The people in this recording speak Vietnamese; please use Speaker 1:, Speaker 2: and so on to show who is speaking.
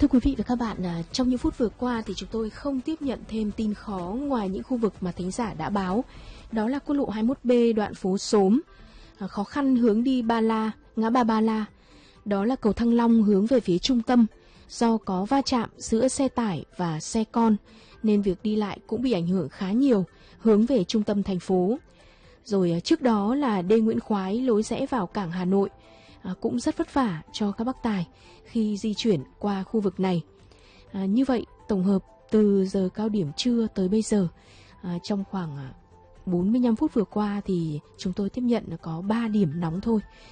Speaker 1: Thưa quý vị và các bạn, trong những phút vừa qua thì chúng tôi không tiếp nhận thêm tin khó ngoài những khu vực mà thính giả đã báo. Đó là quốc lộ 21B đoạn phố Xóm, khó khăn hướng đi Ba La, ngã ba Ba La. Đó là cầu Thăng Long hướng về phía trung tâm. Do có va chạm giữa xe tải và xe con nên việc đi lại cũng bị ảnh hưởng khá nhiều hướng về trung tâm thành phố. Rồi trước đó là đê Nguyễn Khoái lối rẽ vào cảng Hà Nội, cũng rất vất vả cho các bác tài khi di chuyển qua khu vực này. Như vậy, tổng hợp từ giờ cao điểm trưa tới bây giờ, trong khoảng 45 phút vừa qua thì chúng tôi tiếp nhận có 3 điểm nóng thôi.